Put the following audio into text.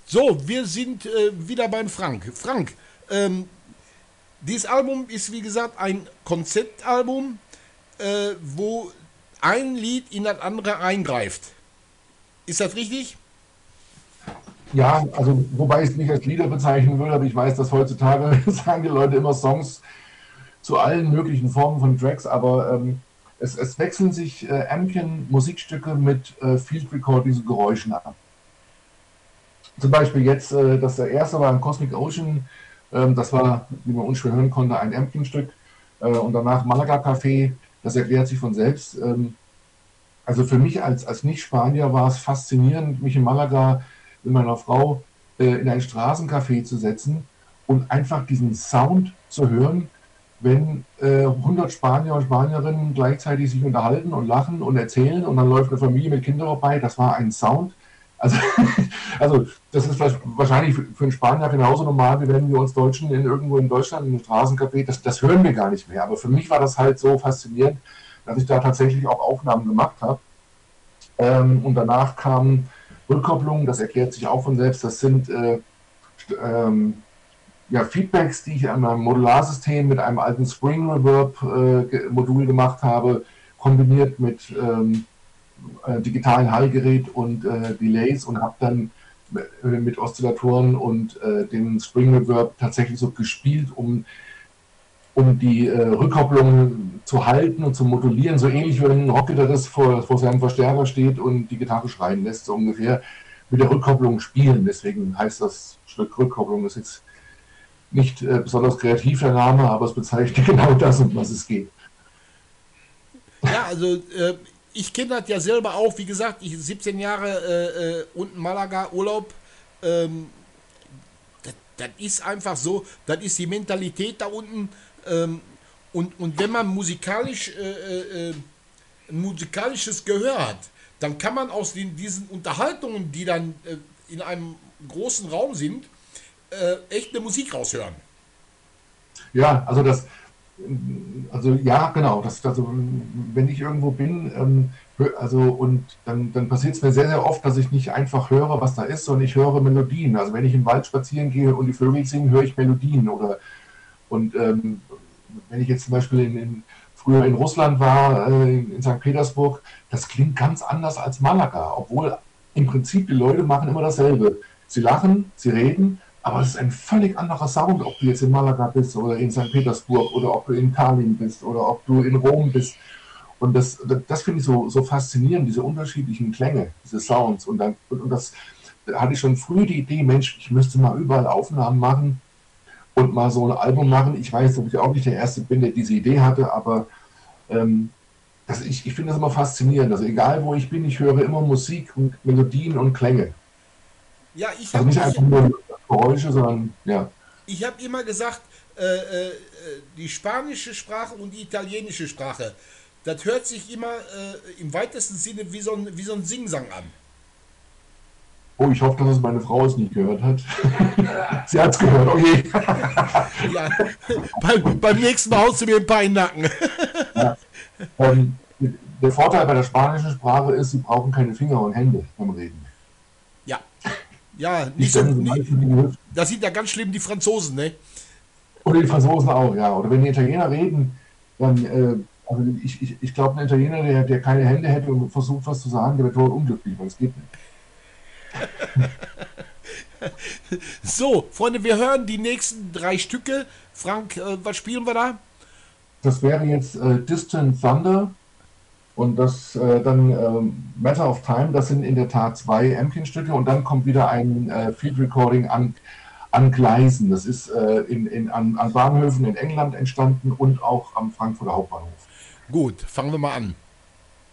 So, wir sind wieder beim Frank. Frank, dieses Album ist wie gesagt ein Konzeptalbum, wo ein Lied in das andere eingreift. Ist das richtig? Ja, also wobei ich es nicht als Lieder bezeichnen würde, aber ich weiß, dass heutzutage sagen die Leute immer Songs zu allen möglichen Formen von Tracks, aber es wechseln sich Amkin-Musikstücke mit Field Recordings und Geräuschen ab. Zum Beispiel jetzt, das der erste war ein Cosmic Ocean, das war, wie man unschwer hören konnte, ein Amkin-Stück und danach Malaga Café, das erklärt sich von selbst. Also für mich als Nicht-Spanier war es faszinierend, mich in Malaga mit meiner Frau in ein Straßencafé zu setzen und einfach diesen Sound zu hören, wenn 100 Spanier und Spanierinnen gleichzeitig sich unterhalten und lachen und erzählen und dann läuft eine Familie mit Kindern vorbei. Das war ein Sound. Also, also das ist wahrscheinlich für einen Spanier genauso normal, wie wenn wir uns Deutschen irgendwo in Deutschland in einem Straßencafé, das hören wir gar nicht mehr. Aber für mich war das halt so faszinierend, dass ich da tatsächlich auch Aufnahmen gemacht habe. Und danach kamen Rückkopplungen, das erklärt sich auch von selbst. Das sind ja, Feedbacks, die ich an meinem Modularsystem mit einem alten Spring Reverb Modul gemacht habe, kombiniert mit digitalen Hallgerät und Delays und habe dann mit Oszillatoren und dem Spring Reverb tatsächlich so gespielt, um die Rückkopplung zu halten und zu modulieren, so ähnlich wie wenn ein Rockgitarrist vor seinem Verstärker steht und die Gitarre schreien lässt, so ungefähr mit der Rückkopplung spielen. Deswegen heißt das Stück Rückkopplung, ist jetzt nicht besonders kreativ der Name, aber es bezeichnet genau das, um was es geht. Ja, also ich kenne das ja selber auch. Wie gesagt, ich 17 Jahre unten Malaga Urlaub. Ähm, das ist einfach so, das ist die Mentalität da unten. Ähm, und wenn man ein musikalisches Gehör hat, dann kann man aus diesen Unterhaltungen, die dann in einem großen Raum sind, echt eine Musik raushören. Ja, also ja, genau. Also, wenn ich irgendwo bin, also und dann passiert es mir sehr, sehr oft, dass ich nicht einfach höre, was da ist, sondern ich höre Melodien. Also wenn ich im Wald spazieren gehe und die Vögel singen, höre ich Melodien. Und wenn ich jetzt zum Beispiel früher in Russland war, in St. Petersburg, das klingt ganz anders als Malaga, obwohl im Prinzip die Leute machen immer dasselbe. Sie lachen, sie reden, aber es ist ein völlig anderer Sound, ob du jetzt in Malaga bist oder in St. Petersburg oder ob du in Tallinn bist oder ob du in Rom bist. Und das finde ich so faszinierend, diese unterschiedlichen Klänge, diese Sounds. Und das da hatte ich schon früh die Idee, Mensch, ich müsste mal überall Aufnahmen machen und mal so ein Album machen. Ich weiß, dass ich auch nicht der Erste bin, der diese Idee hatte, aber ähm, ich finde das immer faszinierend. Also egal, wo ich bin, ich höre immer Musik und Melodien und Klänge. Ja, Also nicht einfach nur Geräusche, sondern ja. ich hab immer gesagt, die spanische Sprache und die italienische Sprache, das hört sich immer im weitesten Sinne wie so ein Singsang an. Oh, ich hoffe, dass es meine Frau es nicht gehört hat. Sie hat es gehört, oh je. Ja, beim nächsten Mal haust du mir ein paar in den Nacken. Ja. Ähm, Der Vorteil bei der spanischen Sprache ist, sie brauchen keine Finger und Hände beim Reden. Ja, ja, Die nicht so. stemmen so Nicht, meistens in die Hüfte. das sind ja ganz schlimm die Franzosen, ne? Oder die Franzosen auch, ja. Oder wenn die Italiener reden, dann, also ich glaube, ein Italiener, der keine Hände hätte und versucht, was zu sagen, der wird tot unglücklich, weil es geht nicht. So, Freunde, wir hören die nächsten drei Stücke. Frank, was spielen wir da? Das wäre jetzt Distant Thunder und das dann Matter of Time, das sind in der Tat zwei Amkin-Stücke und dann kommt wieder ein Field Recording an Gleisen. Das ist an Bahnhöfen in England entstanden und auch am Frankfurter Hauptbahnhof. Gut, fangen wir mal an.